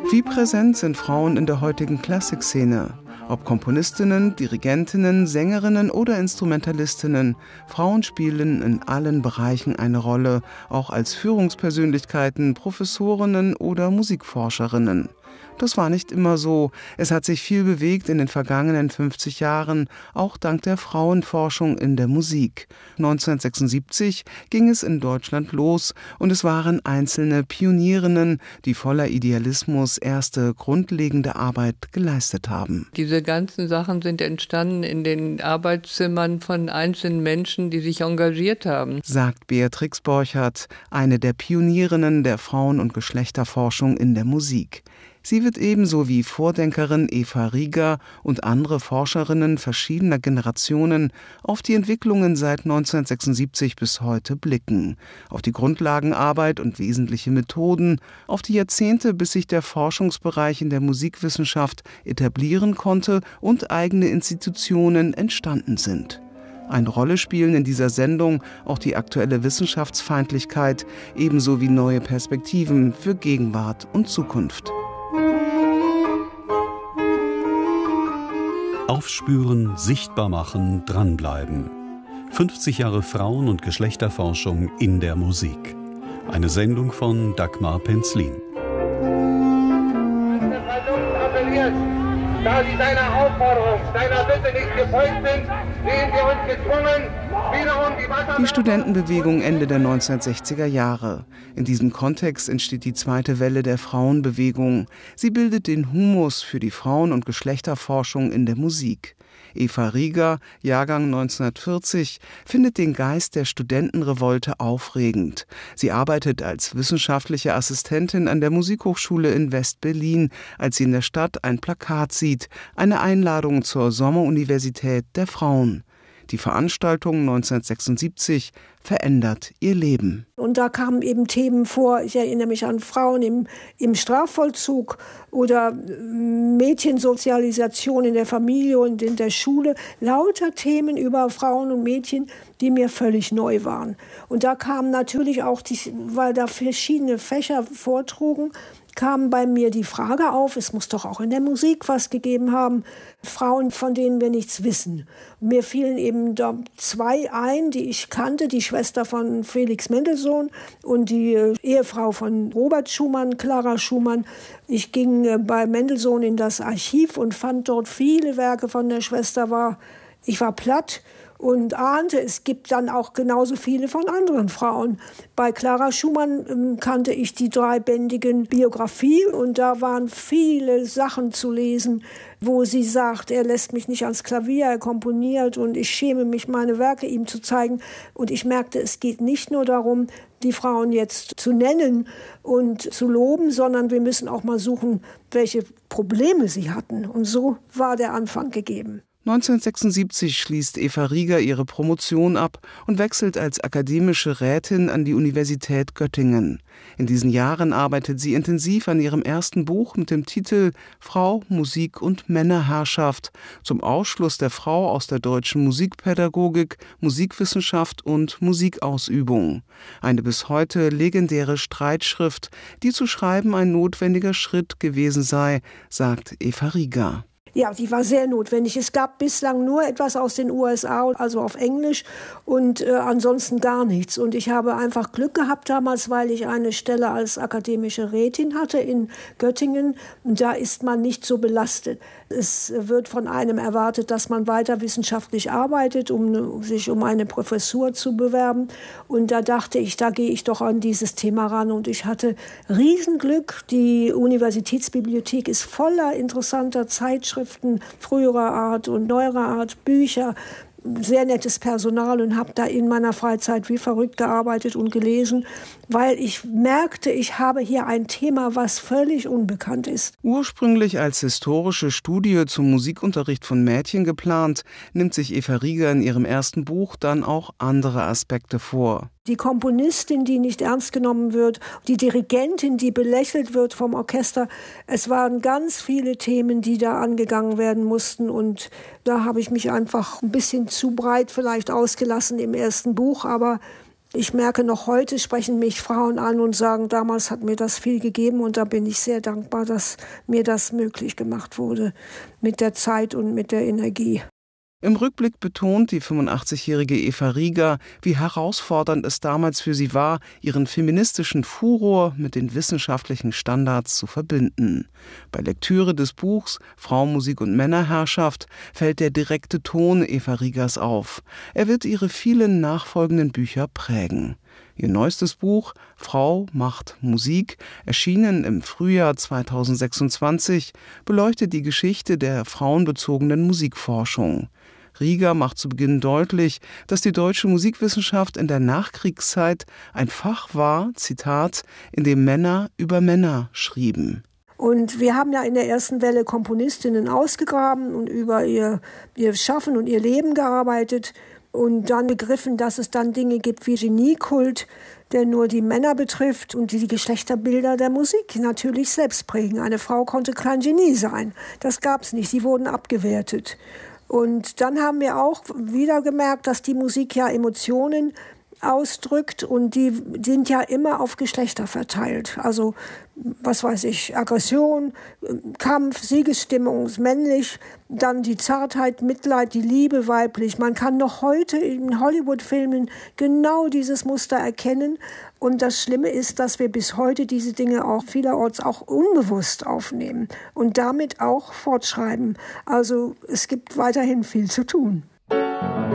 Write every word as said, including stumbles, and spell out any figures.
Wie präsent sind Frauen in der heutigen Klassikszene? Ob Komponistinnen, Dirigentinnen, Sängerinnen oder Instrumentalistinnen, Frauen spielen in allen Bereichen eine Rolle, auch als Führungspersönlichkeiten, Professorinnen oder Musikforscherinnen. Das war nicht immer so. Es hat sich viel bewegt in den vergangenen fünfzig Jahren, auch dank der Frauenforschung in der Musik. neunzehnhundertsechsundsiebzig ging es in Deutschland los und es waren einzelne Pionierinnen, die voller Idealismus erste grundlegende Arbeit geleistet haben. Diese ganzen Sachen sind entstanden in den Arbeitszimmern von einzelnen Menschen, die sich engagiert haben, sagt Beatrix Borchardt, eine der Pionierinnen der Frauen- und Geschlechterforschung in der Musik. Sie wird ebenso wie Vordenkerin Eva Rieger und andere Forscherinnen verschiedener Generationen auf die Entwicklungen seit neunzehnhundertsechsundsiebzig bis heute blicken, auf die Grundlagenarbeit und wesentliche Methoden, auf die Jahrzehnte, bis sich der Forschungsbereich in der Musikwissenschaft etablieren konnte und eigene Institutionen entstanden sind. Eine Rolle spielen in dieser Sendung auch die aktuelle Wissenschaftsfeindlichkeit, ebenso wie neue Perspektiven für Gegenwart und Zukunft. Aufspüren, sichtbar machen, dranbleiben. fünfzig Jahre Frauen- und Geschlechterforschung in der Musik. Eine Sendung von Dagmar Penzlin. Da Sie deiner Aufforderung, deiner Bitte nicht gefolgt sind, sehen wir uns gezwungen, wiederum die Wasser... Die Studentenbewegung Ende der neunzehnhundertsechziger Jahre. In diesem Kontext entsteht die zweite Welle der Frauenbewegung. Sie bildet den Humus für die Frauen- und Geschlechterforschung in der Musik. Eva Rieger, Jahrgang neunzehnhundertvierzig, findet den Geist der Studentenrevolte aufregend. Sie arbeitet als wissenschaftliche Assistentin an der Musikhochschule in West-Berlin, als sie in der Stadt ein Plakat sieht, eine Einladung zur Sommeruniversität der Frauen. Die Veranstaltung neunzehnhundertsechsundsiebzig verändert ihr Leben. Und da kamen eben Themen vor, ich erinnere mich an Frauen im, im Strafvollzug oder Mädchensozialisation in der Familie und in der Schule. Lauter Themen über Frauen und Mädchen, die mir völlig neu waren. Und da kamen natürlich auch, die, weil da verschiedene Fächer vortrugen, kam bei mir die Frage auf, es muss doch auch in der Musik was gegeben haben, Frauen, von denen wir nichts wissen. Mir fielen eben da zwei ein, die ich kannte, die Schwester von Felix Mendelssohn und die Ehefrau von Robert Schumann, Clara Schumann. Ich ging bei Mendelssohn in das Archiv und fand dort viele Werke von der Schwester. War, ich war platt. Und ahnte, es gibt dann auch genauso viele von anderen Frauen. Bei Clara Schumann ähm, kannte ich die dreibändigen Biografie und da waren viele Sachen zu lesen, wo sie sagt, er lässt mich nicht ans Klavier, er komponiert und ich schäme mich, meine Werke ihm zu zeigen. Und ich merkte, es geht nicht nur darum, die Frauen jetzt zu nennen und zu loben, sondern wir müssen auch mal suchen, welche Probleme sie hatten. Und so war der Anfang gegeben. neunzehnhundertsechsundsiebzig schließt Eva Rieger ihre Promotion ab und wechselt als akademische Rätin an die Universität Göttingen. In diesen Jahren arbeitet sie intensiv an ihrem ersten Buch mit dem Titel »Frau, Musik und Männerherrschaft« zum Ausschluss der Frau aus der deutschen Musikpädagogik, Musikwissenschaft und Musikausübung. Eine bis heute legendäre Streitschrift, die zu schreiben ein notwendiger Schritt gewesen sei, sagt Eva Rieger. Ja, die war sehr notwendig. Es gab bislang nur etwas aus den U S A, also auf Englisch und äh, ansonsten gar nichts. Und ich habe einfach Glück gehabt damals, weil ich eine Stelle als akademische Rätin hatte in Göttingen. Und da ist man nicht so belastet. Es wird von einem erwartet, dass man weiter wissenschaftlich arbeitet, um sich um eine Professur zu bewerben. Und da dachte ich, da gehe ich doch an dieses Thema ran. Und ich hatte Riesenglück. Die Universitätsbibliothek ist voller interessanter Zeitschriften, früherer Art und neuerer Art, Bücher, sehr nettes Personal und habe da in meiner Freizeit wie verrückt gearbeitet und gelesen, weil ich merkte, ich habe hier ein Thema, was völlig unbekannt ist. Ursprünglich als historische Studie zum Musikunterricht von Mädchen geplant, nimmt sich Eva Rieger in ihrem ersten Buch dann auch andere Aspekte vor. Die Komponistin, die nicht ernst genommen wird, die Dirigentin, die belächelt wird vom Orchester. Es waren ganz viele Themen, die da angegangen werden mussten. Und da habe ich mich einfach ein bisschen zu breit vielleicht ausgelassen im ersten Buch. Aber Ich merke noch heute, sprechen mich Frauen an und sagen, damals hat mir das viel gegeben und da bin ich sehr dankbar, dass mir das möglich gemacht wurde mit der Zeit und mit der Energie. Im Rückblick betont die fünfundachtzigjährige Eva Rieger, wie herausfordernd es damals für sie war, ihren feministischen Furor mit den wissenschaftlichen Standards zu verbinden. Bei Lektüre des Buchs Frau, Musik und Männerherrschaft fällt der direkte Ton Eva Riegers auf. Er wird ihre vielen nachfolgenden Bücher prägen. Ihr neuestes Buch Frau macht Musik, erschienen im Frühjahr zweitausendsechsundzwanzig, beleuchtet die Geschichte der frauenbezogenen Musikforschung. Rieger macht zu Beginn deutlich, dass die deutsche Musikwissenschaft in der Nachkriegszeit ein Fach war, Zitat, in dem Männer über Männer schrieben. Und wir haben ja in der ersten Welle Komponistinnen ausgegraben und über ihr, ihr Schaffen und ihr Leben gearbeitet und dann begriffen, dass es dann Dinge gibt wie Geniekult, der nur die Männer betrifft und die die Geschlechterbilder der Musik natürlich selbst prägen. Eine Frau konnte kein Genie sein. Das gab es nicht. Sie wurden abgewertet. Und dann haben wir auch wieder gemerkt, dass die Musik ja Emotionen ausdrückt und die sind ja immer auf Geschlechter verteilt. Also, was weiß ich, Aggression, Kampf, Siegesstimmung, männlich, dann die Zartheit, Mitleid, die Liebe, weiblich. Man kann noch heute in Hollywood-Filmen genau dieses Muster erkennen. Und das Schlimme ist, dass wir bis heute diese Dinge auch vielerorts auch unbewusst aufnehmen und damit auch fortschreiben. Also es gibt weiterhin viel zu tun.